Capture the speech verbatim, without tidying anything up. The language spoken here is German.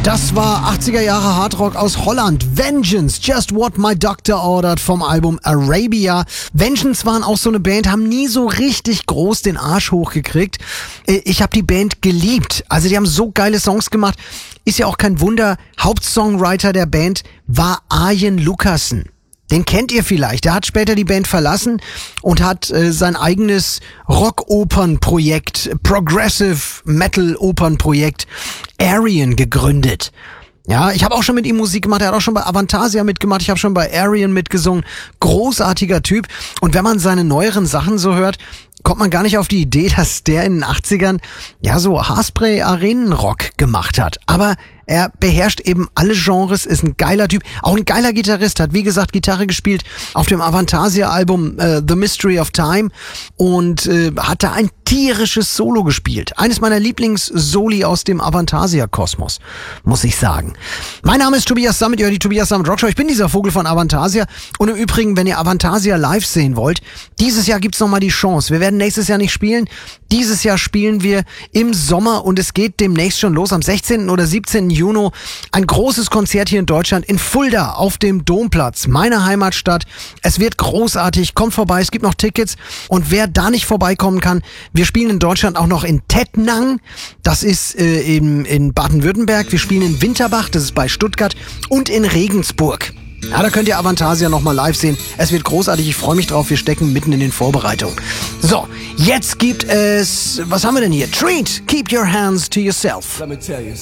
Das war achtziger Jahre Hardrock aus Holland. Vengeance, Just What My Doctor Ordered vom Album Arabia. Vengeance waren auch so eine Band, haben nie so richtig groß den Arsch hochgekriegt. Ich habe die Band geliebt. Also die haben so geile Songs gemacht. Ist ja auch kein Wunder, Hauptsongwriter der Band war Arjen Lucassen. Den kennt ihr vielleicht. Der hat später die Band verlassen und hat äh, sein eigenes Rock-Opern-Projekt, Progressive Metal-Opern-Projekt Arian gegründet. Ja, ich habe auch schon mit ihm Musik gemacht. Er hat auch schon bei Avantasia mitgemacht. Ich habe schon bei Arian mitgesungen. Großartiger Typ. Und wenn man seine neueren Sachen so hört, kommt man gar nicht auf die Idee, dass der in den achtzigern ja so Haarspray-Arenenrock gemacht hat. Aber er beherrscht eben alle Genres, ist ein geiler Typ, auch ein geiler Gitarrist, hat wie gesagt Gitarre gespielt auf dem Avantasia-Album äh, The Mystery of Time und äh, hat da ein tierisches Solo gespielt. Eines meiner Lieblings-Soli aus dem Avantasia-Kosmos, muss ich sagen. Mein Name ist Tobias Sammet, ihr hört die Tobias Sammet Rockshow. Ich bin dieser Vogel von Avantasia und im Übrigen, wenn ihr Avantasia live sehen wollt, dieses Jahr gibt's nochmal die Chance. Wir werden nächstes Jahr nicht spielen. Dieses Jahr spielen wir im Sommer und es geht demnächst schon los, am sechzehnten oder siebzehnten Juni. Ein großes Konzert hier in Deutschland, in Fulda auf dem Domplatz, meine Heimatstadt. Es wird großartig, kommt vorbei, es gibt noch Tickets und wer da nicht vorbeikommen kann, wir spielen in Deutschland auch noch in Tettnang, das ist äh, in, in Baden-Württemberg, wir spielen in Winterbach, das ist bei Stuttgart und in Regensburg. Ja, da könnt ihr Avantasia nochmal live sehen. Es wird großartig, ich freue mich drauf. Wir stecken mitten in den Vorbereitungen. So, jetzt gibt es, was haben wir denn hier? Treat, keep your hands to yourself. Let me tell you